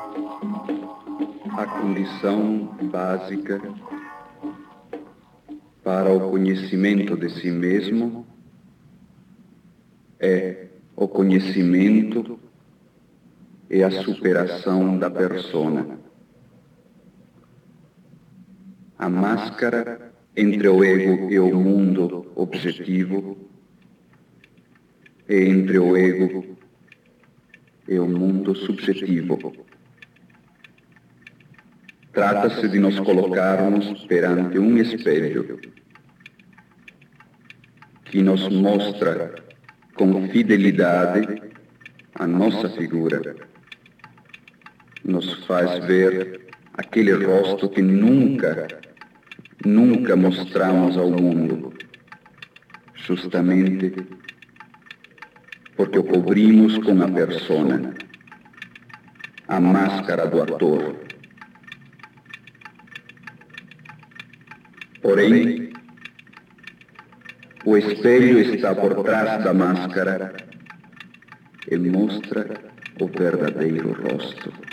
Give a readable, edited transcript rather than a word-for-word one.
A condição básica para o conhecimento de si mesmo é o conhecimento e a superação da persona. A máscara entre o ego e o mundo objetivo e entre o ego e o mundo subjetivo. Trata-se de nos colocarmos perante um espelho que nos mostra com fidelidade a nossa figura, nos faz ver aquele rosto que nunca mostramos ao mundo, justamente porque o cobrimos com a persona, a máscara do ator. Porém, o espelho está por trás da máscara e mostra o verdadeiro rosto.